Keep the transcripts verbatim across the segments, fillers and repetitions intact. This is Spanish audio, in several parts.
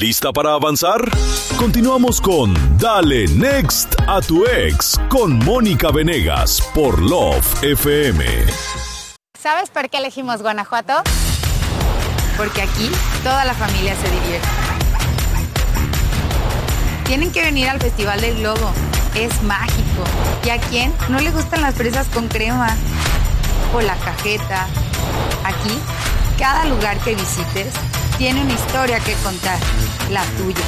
¿Lista para avanzar? Continuamos con Dale Next a tu ex con Mónica Venegas por Love F M. ¿Sabes por qué elegimos Guanajuato? Porque aquí toda la familia se divierte. Tienen que venir al Festival del Globo. Es mágico. ¿Y a quién no le gustan las fresas con crema? O la cajeta. Aquí, cada lugar que visites tiene una historia que contar, la tuya.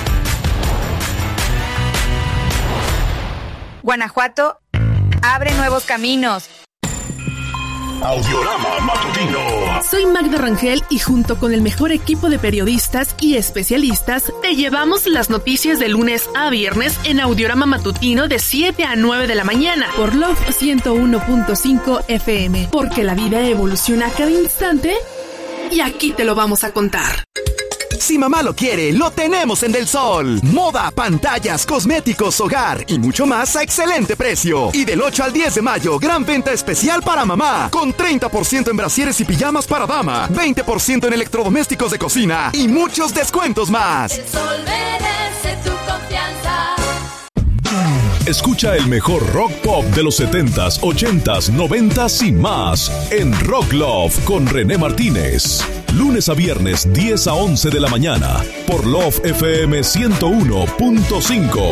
Guanajuato abre nuevos caminos. Audiorama Matutino. Soy Magda Rangel y junto con el mejor equipo de periodistas y especialistas te llevamos las noticias de lunes a viernes en Audiorama Matutino de siete a nueve de la mañana por Love ciento uno punto cinco F M, porque la vida evoluciona a cada instante y aquí te lo vamos a contar. Si mamá lo quiere, lo tenemos en Del Sol. Moda, pantallas, cosméticos, hogar y mucho más a excelente precio. Y del ocho al diez de mayo, gran venta especial para mamá. Con treinta por ciento en brasieres y pijamas para dama, veinte por ciento en electrodomésticos de cocina y muchos descuentos más. El Sol merece tu confianza. Escucha el mejor rock pop de los setentas, ochentas, noventas y más en Rock Love con René Martínez. Lunes a viernes, diez a once de la mañana, por Love F M ciento uno punto cinco.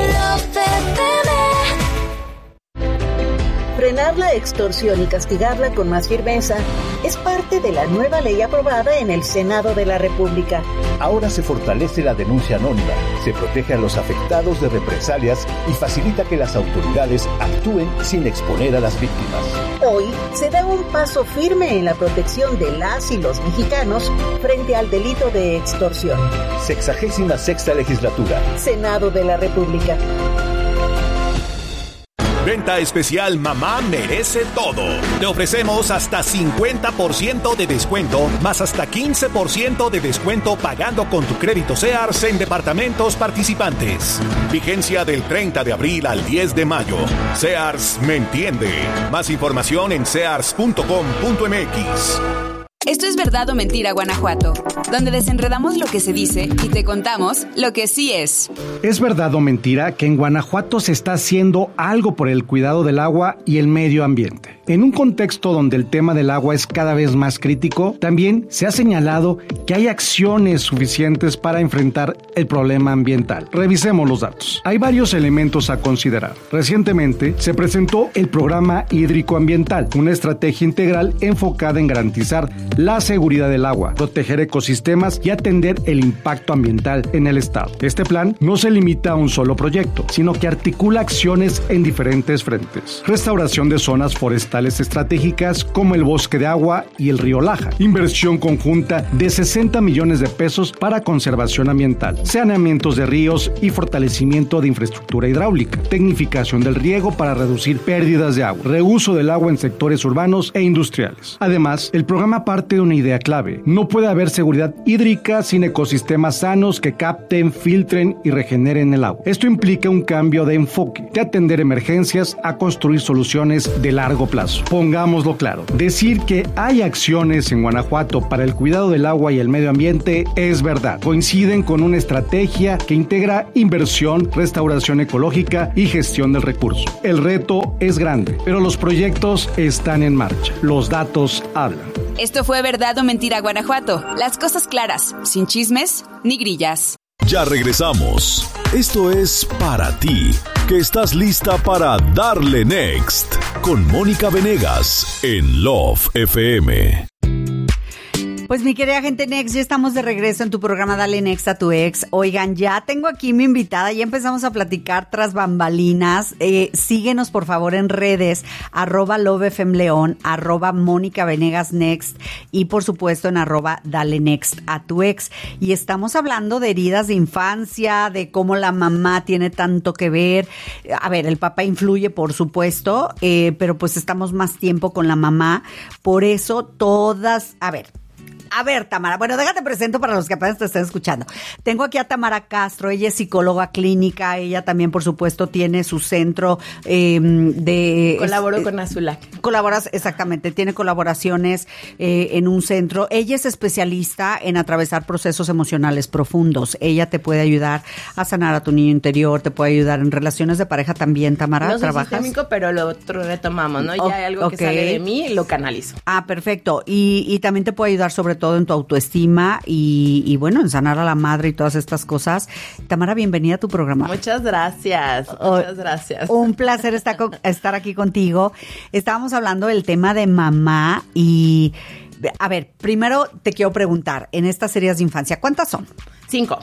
Frenar la extorsión y castigarla con más firmeza es parte de la nueva ley aprobada en el Senado de la República. Ahora se fortalece la denuncia anónima, se protege a los afectados de represalias y facilita que las autoridades actúen sin exponer a las víctimas. Hoy se da un paso firme en la protección de las y los mexicanos frente al delito de extorsión. Sexagésima sexta legislatura. Senado de la República. Venta especial Mamá Merece Todo. Te ofrecemos hasta cincuenta por ciento de descuento, más hasta quince por ciento de descuento pagando con tu crédito Sears en departamentos participantes. Vigencia del treinta de abril al diez de mayo. Sears me entiende. Más información en sears punto com punto m x. Esto es Verdad o Mentira, Guanajuato, donde desenredamos lo que se dice y te contamos lo que sí es. ¿Es verdad o mentira que en Guanajuato se está haciendo algo por el cuidado del agua y el medio ambiente? En un contexto donde el tema del agua es cada vez más crítico, también se ha señalado que hay acciones suficientes para enfrentar el problema ambiental. Revisemos los datos. Hay varios elementos a considerar. Recientemente se presentó el Programa Hídrico Ambiental, una estrategia integral enfocada en garantizar la seguridad del agua, proteger ecosistemas y atender el impacto ambiental en el estado. Este plan no se limita a un solo proyecto, sino que articula acciones en diferentes frentes. Restauración de zonas forestales estratégicas como el Bosque de Agua y el Río Laja. Inversión conjunta de sesenta millones de pesos para conservación ambiental, saneamientos de ríos y fortalecimiento de infraestructura hidráulica, tecnificación del riego para reducir pérdidas de agua, reuso del agua en sectores urbanos e industriales. Además, el programa parte de una idea clave. No puede haber seguridad hídrica sin ecosistemas sanos que capten, filtren y regeneren el agua. Esto implica un cambio de enfoque, de atender emergencias a construir soluciones de largo plazo. Pongámoslo claro, decir que hay acciones en Guanajuato para el cuidado del agua y el medio ambiente es verdad. Coinciden con una estrategia que integra inversión, restauración ecológica y gestión del recurso. El reto es grande, pero los proyectos están en marcha. Los datos hablan. Esto fue Verdad o Mentira, Guanajuato. Las cosas claras, sin chismes ni grillas. Ya regresamos. Esto es para ti, que estás lista para darle next con Mónica Venegas en Love F M. Pues mi querida gente Next, ya estamos de regreso en tu programa Dale Next a tu ex. Oigan, ya tengo aquí mi invitada, ya empezamos a platicar tras bambalinas. Eh, síguenos por favor en redes, arroba LoveFMLeón, arroba Mónica Venegas Next y por supuesto en arroba Dale Next a tu ex. Y estamos hablando de heridas de infancia, de cómo la mamá tiene tanto que ver. A ver, el papá influye por supuesto, eh, pero pues estamos más tiempo con la mamá. Por eso todas, a ver... A ver, Tamara, bueno, déjate presento para los que apenas te estén escuchando. Tengo aquí a Tamara Castro, ella es psicóloga clínica, ella también, por supuesto, tiene su centro eh, de... Colaboro es, con Azulac. Colaboras, exactamente, tiene colaboraciones eh, en un centro. Ella es especialista en atravesar procesos emocionales profundos. Ella te puede ayudar a sanar a tu niño interior, te puede ayudar en relaciones de pareja también, Tamara. No soy ¿trabajas? sistémico, pero lo otro retomamos, ¿no? Ya O- hay algo okay. que sale de mí, lo canalizo. Ah, perfecto. Y, y también te puede ayudar sobre todo en tu autoestima y, y bueno, en sanar a la madre y todas estas cosas. Tamara, bienvenida a tu programa. Muchas gracias, Oh, muchas gracias. Un placer estar, con- estar aquí contigo. Estábamos hablando del tema de mamá y, a ver, primero te quiero preguntar, en estas series de infancia, ¿cuántas son? Cinco.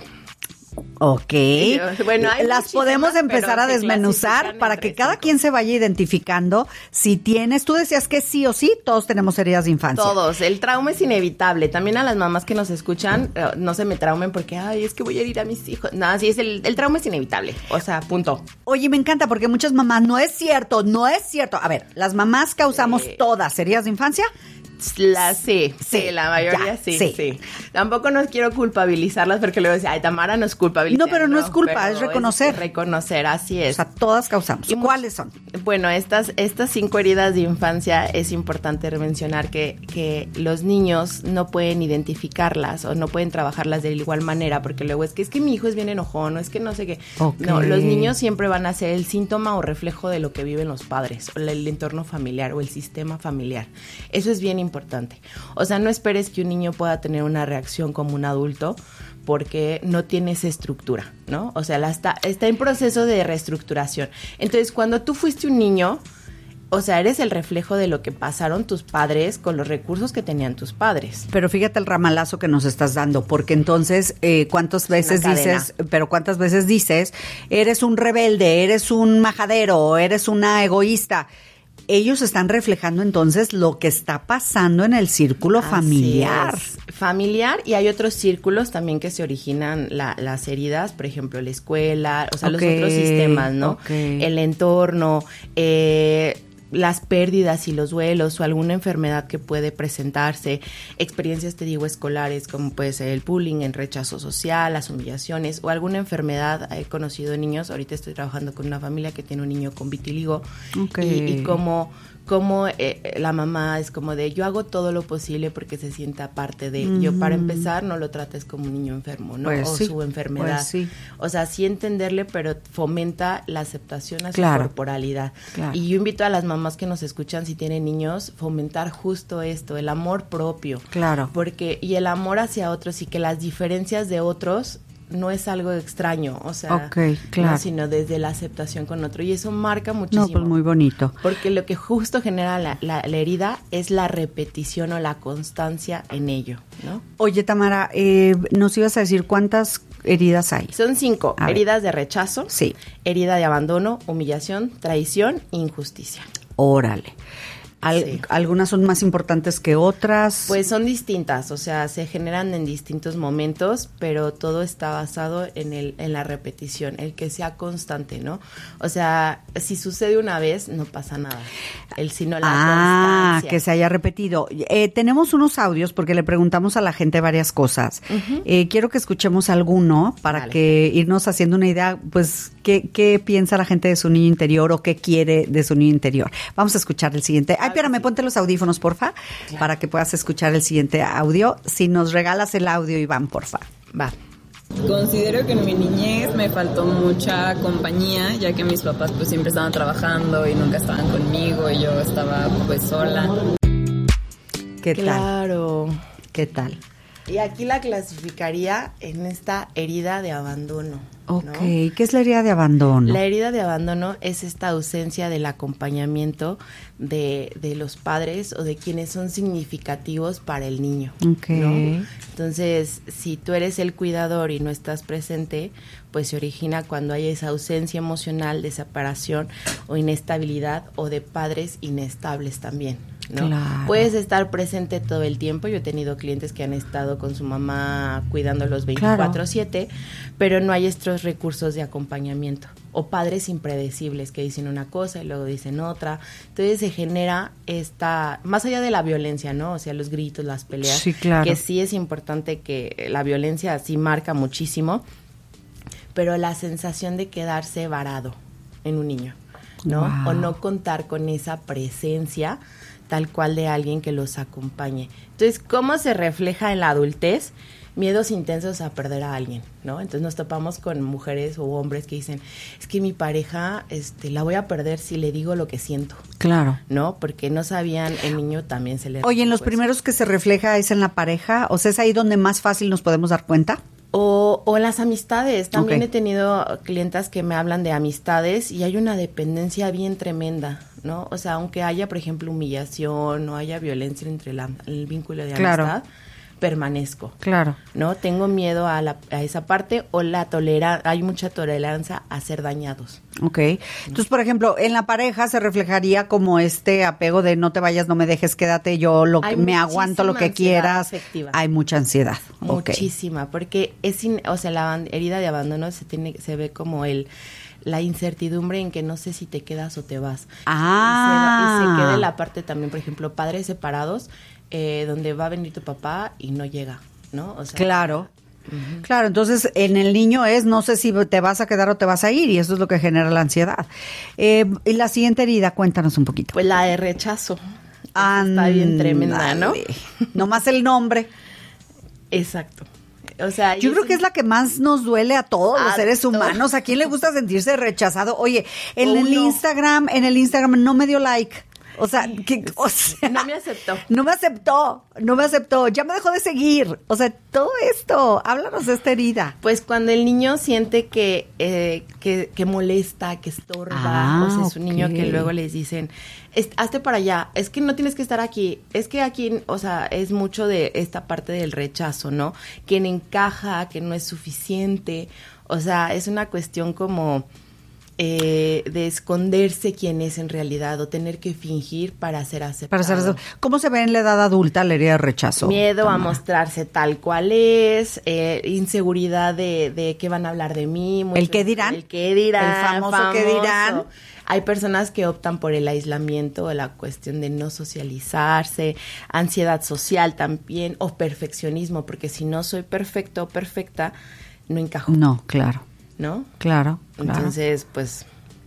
Ok. Bueno, hay las podemos muchísimas, empezar pero a se desmenuzar clasifican para entre que cada cinco. quien se vaya identificando. Si tienes, tú decías que sí o sí, todos tenemos heridas de infancia. Todos, el trauma es inevitable. También a las mamás que nos escuchan, eh, no se me traumen porque, ay, es que voy a herir a mis hijos. No, sí, es el, el trauma es inevitable. O sea, punto. Oye, me encanta porque muchas mamás, no es cierto, no es cierto. A ver, ¿las mamás causamos Eh, todas heridas de infancia? La, sí, sí, Sí, la mayoría ya, sí, sí. sí, Tampoco no quiero culpabilizarlas porque luego decía, ay, Tamara nos culpabiliza. No, pero no es culpa, pero es reconocer. reconocer, así O es. sea, todas causamos. Y ¿Cuáles son? Bueno, estas, estas cinco heridas de infancia es importante mencionar que, que los niños no pueden identificarlas o no pueden trabajarlas de igual manera porque luego es que es que mi hijo es bien enojón o es que no sé qué. Ok. No, los niños siempre van a ser el síntoma o reflejo de lo que viven los padres o el, el entorno familiar o el sistema familiar. Eso es bien importante. O sea, no esperes que un niño pueda tener una reacción como un adulto porque no tiene esa estructura, ¿no? O sea, la está, está en proceso de reestructuración. Entonces, cuando tú fuiste un niño, o sea, eres el reflejo de lo que pasaron tus padres con los recursos que tenían tus padres. Pero fíjate el ramalazo que nos estás dando, porque entonces, eh, ¿cuántas veces una cadena. dices, pero cuántas veces dices, eres un rebelde, eres un majadero, eres una egoísta? Ellos están reflejando entonces lo que está pasando en el círculo Así familiar. es. Familiar, y hay otros círculos también que se originan la, las heridas, por ejemplo, la escuela, o sea, Ok, los otros sistemas, ¿no? ok. El entorno, eh, las pérdidas y los duelos o alguna enfermedad que puede presentarse, experiencias, te digo, escolares, como puede ser el bullying, el rechazo social, las humillaciones o alguna enfermedad. He conocido niños, ahorita estoy trabajando con una familia que tiene un niño con vitiligo. Ok. y, y como como eh, la mamá es como de yo hago todo lo posible porque se sienta parte de Mm. yo para empezar no lo trates como un niño enfermo, ¿no? Pues o sí, su enfermedad. pues sí. O sea, sí entenderle, pero fomenta la aceptación a su Claro. corporalidad. Claro. Y yo invito a las mamás que nos escuchan si tienen niños, fomentar justo esto, el amor propio. Claro. Porque y el amor hacia otros y que las diferencias de otros no es algo extraño, o sea, Ok, claro. no, sino desde la aceptación con otro. Y eso marca muchísimo. No, pues muy bonito. Porque lo que justo genera la, la, la herida es la repetición o la constancia en ello, ¿no? Oye, Tamara, eh, nos ibas a decir cuántas heridas hay. Son cinco. A ver. Heridas de rechazo, Sí. herida de abandono, humillación, traición e injusticia. Órale. Al- Sí. Algunas son más importantes que otras. Pues son distintas, o sea, se generan en distintos momentos, pero todo está basado en el en la repetición, el que sea constante, ¿no? O sea, si sucede una vez, no pasa nada. El sino la Ah, constancia. que se haya repetido. Eh, tenemos unos audios porque le preguntamos a la gente varias cosas. Ujú. Eh, quiero que escuchemos alguno para Vale. que irnos haciendo una idea, pues, qué, qué piensa la gente de su niño interior o qué quiere de su niño interior. Vamos a escuchar el siguiente. Ay, espérame, ponte los audífonos, porfa, para que puedas escuchar el siguiente audio. Si nos regalas el audio, Iván, porfa. Va. Considero que en mi niñez me faltó mucha compañía, ya que mis papás pues siempre estaban trabajando y nunca estaban conmigo y yo estaba pues sola. ¿Qué tal? Claro. ¿Qué tal? Y aquí la clasificaría en esta herida de abandono. Ok, ¿no? ¿qué es la herida de abandono? La herida de abandono es esta ausencia del acompañamiento de, de los padres o de quienes son significativos para el niño. Ok. ¿no? Entonces, si tú eres el cuidador y no estás presente, pues se origina cuando hay esa ausencia emocional de separación o inestabilidad o de padres inestables también. ¿no? Claro. Puedes estar presente todo el tiempo. Yo he tenido clientes que han estado con su mamá cuidándolos veinticuatro siete, pero no hay estos recursos de acompañamiento o padres impredecibles que dicen una cosa y luego dicen otra. Entonces se genera esta, más allá de la violencia, ¿no? O sea, los gritos, las peleas, sí, claro. que sí es importante, que la violencia sí marca muchísimo, pero la sensación de quedarse varado en un niño, ¿no? Wow. O no contar con esa presencia tal cual de alguien que los acompañe. Entonces, ¿cómo se refleja en la adultez? Miedos intensos a perder a alguien, ¿no? Entonces nos topamos con mujeres o hombres que dicen, es que mi pareja, este, la voy a perder si le digo lo que siento. Claro. ¿No? Porque no sabían, el niño también se le... Oye, ¿en los pues, primeros que se refleja es en la pareja? O sea, ¿es ahí donde más fácil nos podemos dar cuenta? O, o las amistades. También Okay. he tenido clientas que me hablan de amistades y hay una dependencia bien tremenda, ¿no? O sea, aunque haya, por ejemplo, humillación o haya violencia entre la, el vínculo de Claro. amistad, permanezco. Claro. ¿No? Tengo miedo a, la, a esa parte o la tolera, hay mucha tolerancia a ser dañados. Ok. Entonces, por ejemplo, en la pareja se reflejaría como este apego de no te vayas, no me dejes, quédate, yo lo que, Hay me aguanto lo que muchísima quieras. ansiedad afectiva. Hay mucha ansiedad. Ok. Muchísima, porque es, in, o sea, la herida de abandono se tiene, se ve como el la incertidumbre en que no sé si te quedas o te vas. Ah. Y se, y se queda la parte también, por ejemplo, padres separados, eh, donde va a venir tu papá y no llega, ¿no? O sea, Claro. Uh-huh. Claro, entonces en el niño es no sé si te vas a quedar o te vas a ir y eso es lo que genera la ansiedad. Eh, y la siguiente herida, cuéntanos un poquito. Pues la de rechazo. Está bien tremenda, ¿no? Nomás el nombre. Exacto. O sea, yo creo que es la que más nos duele a todos los seres humanos. ¿A quién le gusta sentirse rechazado? Oye, en el Instagram, en el Instagram no me dio like. O sea, que, o sea, no me aceptó. No me aceptó, no me aceptó, ya me dejó de seguir. O sea, todo esto, háblanos de esta herida. Pues cuando el niño siente que, eh, que, que molesta, que estorba, ah, o sea, es un okay. niño que luego les dicen, hazte para allá, es que no tienes que estar aquí, es que aquí, o sea, es mucho de esta parte del rechazo, ¿no? Que no encaja, que no es suficiente, o sea, es una cuestión como... Eh, de esconderse quién es en realidad o tener que fingir para ser aceptado. Para ser, ¿cómo se ve en la edad adulta la herida de rechazo? Miedo Tamara. a mostrarse tal cual es, eh, inseguridad de, de qué van a hablar de mí. Mucho, ¿El qué dirán? El qué dirán. El famoso, famoso qué dirán. Hay personas que optan por el aislamiento o la cuestión de no socializarse, ansiedad social también, o perfeccionismo, porque si no soy perfecto o perfecta, no encajo. No, claro. ¿No? Claro, claro. Entonces, pues...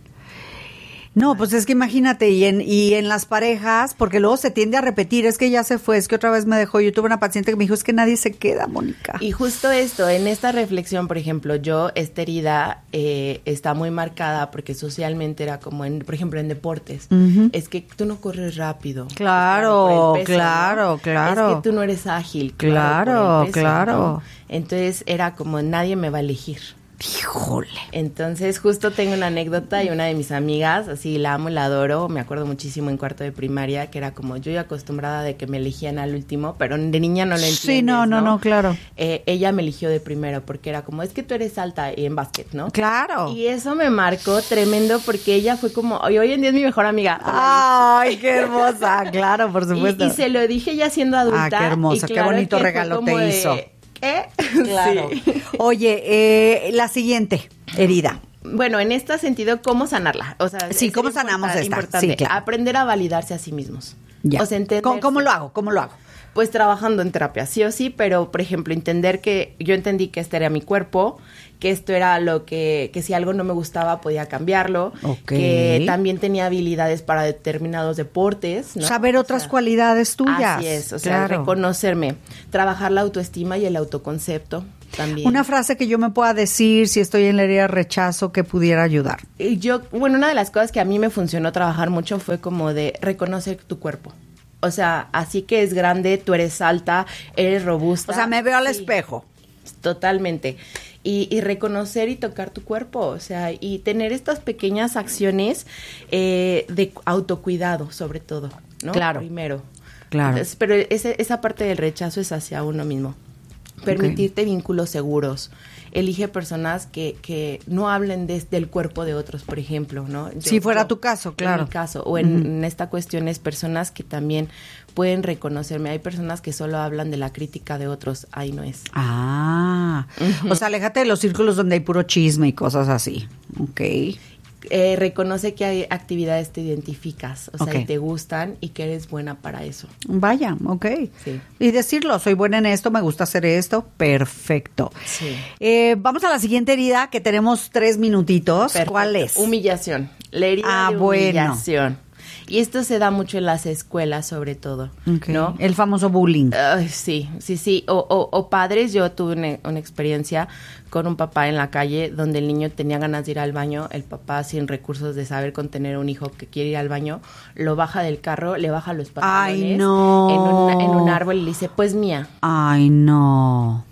No, pues es que imagínate, y en, y en las parejas, porque luego se tiende a repetir, es que ya se fue, es que otra vez me dejó. Yo tuve una paciente que me dijo, es que nadie se queda, Mónica. Y justo esto, en esta reflexión, por ejemplo, yo, esta herida eh, está muy marcada porque socialmente era como, en, por ejemplo, en deportes. Uh-huh. Es que tú no corres rápido. Claro, peso, claro, ¿no? claro. Es que tú no eres ágil. Claro, claro. Peso, claro. ¿no? Entonces era como, nadie me va a elegir. Híjole. Entonces justo tengo una anécdota y una de mis amigas, así la amo, la adoro, me acuerdo muchísimo en cuarto de primaria, que era como yo ya acostumbrada de que me elegían al último, pero de niña no lo entiendes, Sí, no, no, no, no claro. Eh, ella me eligió de primero porque era como, es que tú eres alta y en básquet, ¿no? Claro. Y eso me marcó tremendo porque ella fue como, hoy, hoy en día es mi mejor amiga. Ay, qué hermosa, claro, por supuesto. Y, y se lo dije ya siendo adulta. Ah, qué hermosa, claro qué bonito regalo te de, hizo. ¿Qué? Claro. Sí. Oye, eh, la siguiente herida. Bueno, en este sentido, ¿cómo sanarla? O sea, sí, ¿cómo sanamos esta? Importante. Sí, claro. Aprender a validarse a sí mismos. Ya. O sea, entender. ¿Cómo, ¿Cómo lo hago? ¿Cómo lo hago? Pues trabajando en terapia, sí o sí, pero, por ejemplo, entender que yo entendí que este era mi cuerpo, que esto era lo que, que si algo no me gustaba podía cambiarlo, okay. que también tenía habilidades para determinados deportes, ¿no? Saber otras o sea, cualidades tuyas. Así es, o sea, claro. reconocerme, trabajar la autoestima y el autoconcepto también. Una frase que yo me pueda decir si estoy en la herida de rechazo que pudiera ayudar. Yo, bueno, una de las cosas que a mí me funcionó trabajar mucho fue como de reconocer tu cuerpo. O sea, así que es grande, tú eres alta, eres robusta. O sea, me veo al sí, espejo. Totalmente. Y, y reconocer y tocar tu cuerpo, o sea, y tener estas pequeñas acciones eh, de autocuidado, sobre todo, ¿no? Claro. Primero. Claro. Entonces, pero ese, esa parte del rechazo es hacia uno mismo. Permitirte okay. vínculos seguros. Elige personas que, que no hablen de, del cuerpo de otros, por ejemplo, ¿no? Yo, si fuera yo, tu caso, claro. En mi caso. O en, uh-huh. en esta cuestión es personas que también pueden reconocerme. Hay personas que solo hablan de la crítica de otros. Ahí no es. Ah. Uh-huh. O sea, aléjate de los círculos donde hay puro chisme y cosas así. Ok. Eh, reconoce que hay actividades que te identificas, o sea, Okay. y te gustan y que eres buena para eso. Vaya, ok. Sí. Y decirlo, soy buena en esto, me gusta hacer esto, perfecto. Sí. Eh, vamos a la siguiente herida, que tenemos tres minutitos. Perfecto. ¿Cuál es? Humillación. La herida Ah, de bueno. humillación. Y esto se da mucho en las escuelas, sobre todo, Ok. ¿no? El famoso bullying. Ay, sí, sí, sí. O, o, o padres, yo tuve una, una experiencia con un papá en la calle donde el niño tenía ganas de ir al baño, el papá sin recursos de saber contener a un hijo que quiere ir al baño, lo baja del carro, le baja los pantalones Ay, no. en, una- en un árbol y le dice, pues mía. Ay, no.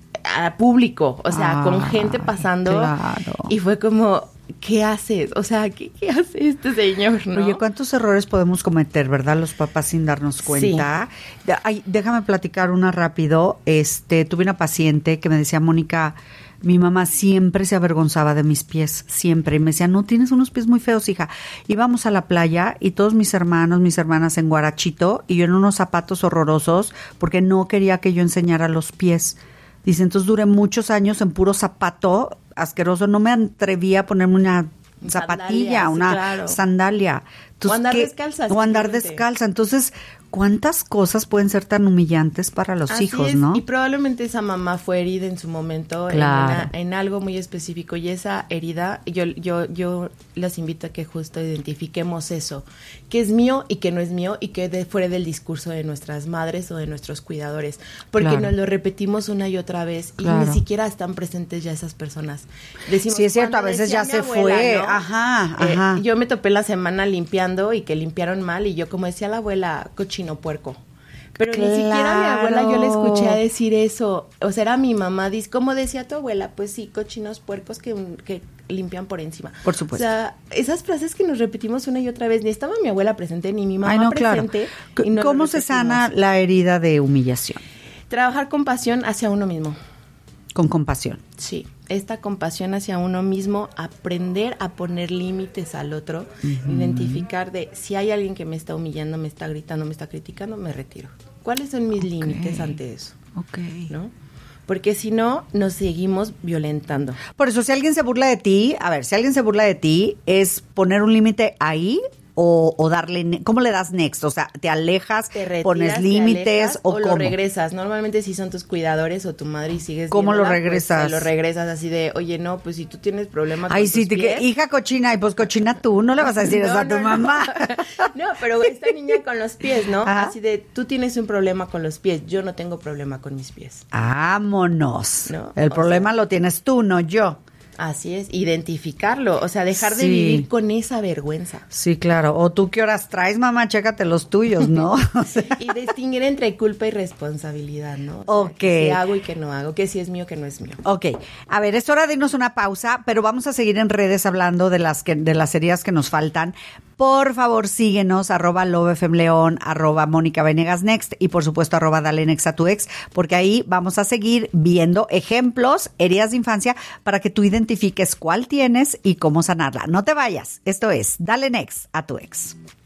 A público, o sea, con Ay, gente pasando. claro. Y fue como, ¿qué haces? O sea, ¿qué, qué hace este señor, no? Oye, ¿cuántos errores podemos cometer, verdad, los papás sin darnos cuenta? De- ay, déjame platicar una rápido. Este, tuve una paciente que me decía, Mónica, mi mamá siempre se avergonzaba de mis pies, siempre. Y me decía, no, tienes unos pies muy feos, hija. Íbamos a la playa y todos mis hermanos, mis hermanas en guarachito y yo en unos zapatos horrorosos porque no quería que yo enseñara los pies. Dice, entonces duré muchos años en puro zapato asqueroso. No me atrevía a ponerme una zapatilla, Sandalia, sí, una claro. sandalia. Entonces, O andar ¿qué? descalza, O andar simplemente. descalza. Entonces, ¿cuántas cosas pueden ser tan humillantes para los Así hijos, es, no? Y probablemente esa mamá fue herida en su momento Claro. en, una- en algo muy específico. Y esa herida, yo, yo, yo las invito a que justo identifiquemos eso, que es mío y que no es mío, y que de, fuera del discurso de nuestras madres o de nuestros cuidadores. Porque Claro. nos lo repetimos una y otra vez y Claro. ni siquiera están presentes ya esas personas. Decimos, Sí, es cierto, a cuando veces decía ya mi se abuela, fue. ¿no? Ajá, Eh, ajá. yo me topé la semana limpiando y que limpiaron mal y yo, como decía la abuela, cochino puerco. Pero ni siquiera a mi abuela yo le escuché a decir eso. O sea, era mi mamá, dice, como decía tu abuela, pues sí, cochinos puercos que, que limpian por encima. Por supuesto. O sea, esas frases que nos repetimos una y otra vez, ni estaba mi abuela presente, ni mi mamá Ay, no, claro. presente. C- y nos lo ¿Cómo se repetimos. sana la herida de humillación? Trabajar con pasión hacia uno mismo. Con compasión. Sí, esta compasión hacia uno mismo, aprender a poner límites al otro, Ujú. identificar de si hay alguien que me está humillando, me está gritando, me está criticando, me retiro. ¿Cuáles son mis límites ante eso? Ok. ¿No? Porque si no, nos seguimos violentando. Por eso, si alguien se burla de ti, a ver, si alguien se burla de ti, ¿es poner un límite ahí o, o darle, ne- ¿cómo le das next? O sea, ¿te alejas, Te retiras, pones te límites alejas, o, o cómo? lo regresas? Normalmente si son tus cuidadores o tu madre y sigues ¿Cómo lo viéndola, pues, regresas? te lo regresas así de, oye, no, pues si tú tienes problemas Ay, con sí, tus te, que, pies, hija cochina, y pues cochina tú, no le vas a decir eso No, a tu no, no. mamá. No, pero esta niña con los pies, ¿no? Ajá. Así de, tú tienes un problema con los pies, yo no tengo problema con mis pies. Vámonos. No, El o problema lo tienes tú, no yo. Así es, identificarlo, o sea, dejar de Sí. vivir con esa vergüenza. Sí, claro. O tú qué horas traes, mamá, chécate los tuyos, ¿no? O sea, Y distinguir entre culpa y responsabilidad, ¿no? O sea, Ok. que hago y que no hago, que si es mío, que no es mío. ok, a ver, es hora de irnos una pausa, pero vamos a seguir en redes hablando de las que, de las heridas que nos faltan. Por favor, síguenos, arroba lovefmleón, arroba Mónica Venegas Next y por supuesto arroba Dale Next a tu ex, porque ahí vamos a seguir viendo ejemplos, heridas de infancia, para que tú identifiques cuál tienes y cómo sanarla. No te vayas, esto es Dale Next a tu ex.